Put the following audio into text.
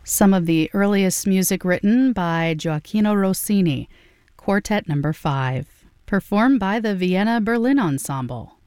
Some of the earliest music written by Gioacchino Rossini, Quartet No. 5, performed by the Vienna Berlin Ensemble.